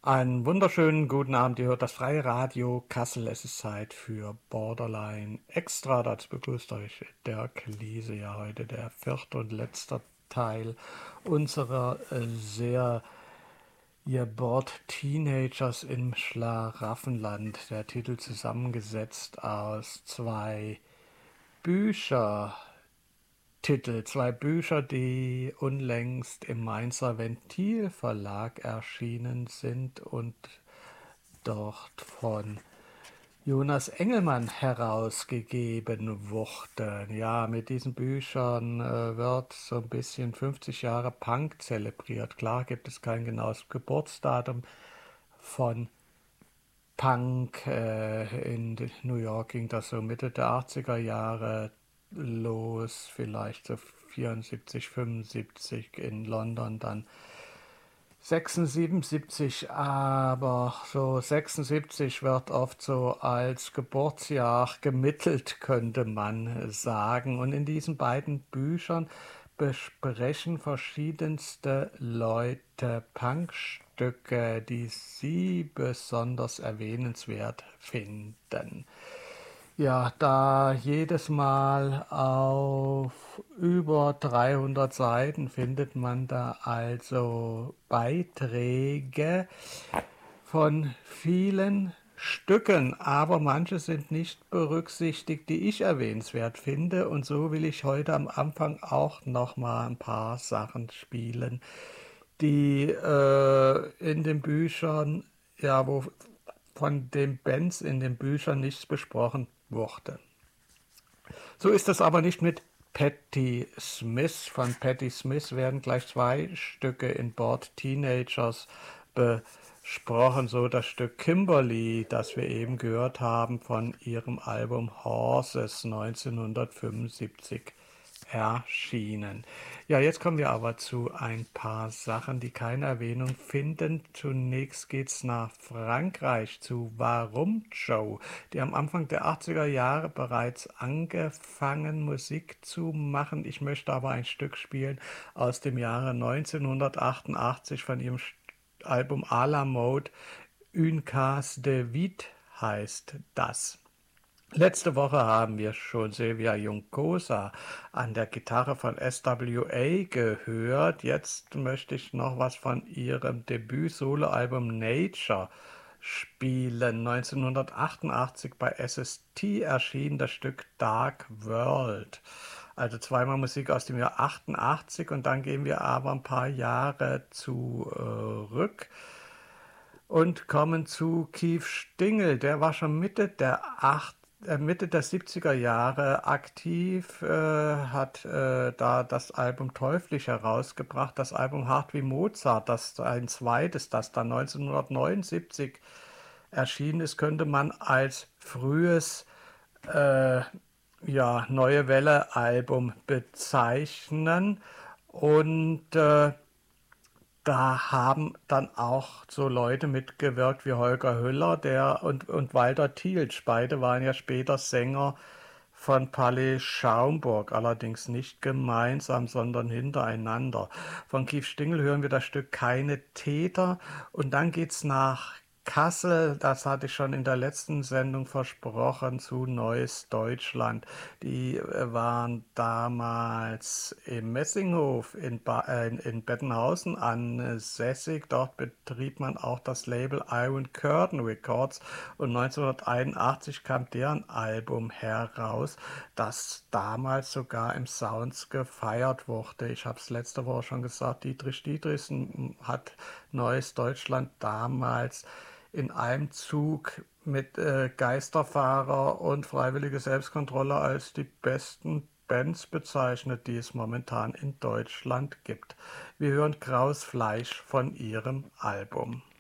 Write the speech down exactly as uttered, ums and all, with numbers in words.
Einen wunderschönen guten Abend. Ihr hört das Freie Radio Kassel. Es ist Zeit für Borderline Extra. Dazu begrüßt euch Dirk Liese. Ja, heute der vierte und letzte Teil unserer äh, Serie Ihr Board Teenagers im Schlaraffenland. Der Titel zusammengesetzt aus zwei Bücher. Titel, zwei Bücher, die unlängst im Mainzer Ventil Verlag erschienen sind und dort von Jonas Engelmann herausgegeben wurde. Ja, mit diesen Büchern äh, wird so ein bisschen fünfzig Jahre Punk zelebriert. Klar gibt es kein genaues Geburtsdatum von Punk. Äh, in New York ging das so Mitte der achtziger Jahre los, vielleicht so vierundsiebzig, fünfundsiebzig in London, dann sechsundsiebzig, aber so sechsundsiebzig wird oft so als Geburtsjahr gemittelt, könnte man sagen. Und in diesen beiden Büchern besprechen verschiedenste Leute Punkstücke, die sie besonders erwähnenswert finden. Ja, da jedes Mal auf über dreihundert Seiten findet man da also Beiträge von vielen Stücken, aber manche sind nicht berücksichtigt, die ich erwähnenswert finde. Und so will ich heute am Anfang auch noch mal ein paar Sachen spielen, die äh, in den Büchern, ja, wo von den Bands in den Büchern nichts besprochen wurde. So ist es aber nicht mit Patti Smith. Von Patti Smith werden gleich zwei Stücke in Board Teenagers besprochen. So das Stück Kimberly, das wir eben gehört haben, von ihrem Album Horses neunzehnhundertfünfundsiebzig erschienen. Ja, jetzt kommen wir aber zu ein paar Sachen, die keine Erwähnung finden. Zunächst geht's nach Frankreich zu Warum Joe, die am Anfang der achtziger Jahre bereits angefangen Musik zu machen. Ich möchte aber ein Stück spielen aus dem Jahre neunzehnhundertachtundachtzig von ihrem Album à la Mode. Une case de vide heißt das. Letzte Woche haben wir schon Silvia Juncosa an der Gitarre von S W A gehört. Jetzt möchte ich noch was von ihrem Debüt-Soloalbum Nature spielen. neunzehnhundertachtundachtzig bei S S T erschien das Stück Dark World. Also zweimal Musik aus dem Jahr achtundachtzig und dann gehen wir aber ein paar Jahre zurück und kommen zu Keith Stingel. Der war schon Mitte der acht Mitte der siebziger Jahre aktiv, äh, hat äh, da das Album Teuflisch herausgebracht, das Album Hart wie Mozart, das ein zweites, das dann neunzehnhundertneunundsiebzig erschienen ist, könnte man als frühes äh, ja, Neue Welle Album bezeichnen. Und äh, da haben dann auch so Leute mitgewirkt wie Holger Hüller der und, und Walter Thielsch. Beide waren ja später Sänger von Palais Schaumburg, allerdings nicht gemeinsam, sondern hintereinander. Von Keith Stingel hören wir das Stück Keine Täter und dann geht's nach Kassel, das hatte ich schon in der letzten Sendung versprochen, zu Neues Deutschland. Die äh, waren damals im Messinghof in, ba äh, in Bettenhausen ansässig. Dort betrieb man auch das Label Iron Curtain Records und neunzehnhunderteinundachtzig kam deren Album heraus, das damals sogar im Sounds gefeiert wurde. Ich habe es letzte Woche schon gesagt, Dietrich Dietrichsen hat Neues Deutschland damals in einem Zug mit äh, Geisterfahrer und Freiwillige Selbstkontrolle als die besten Bands bezeichnet, die es momentan in Deutschland gibt. Wir hören Graues Fleisch von ihrem Album.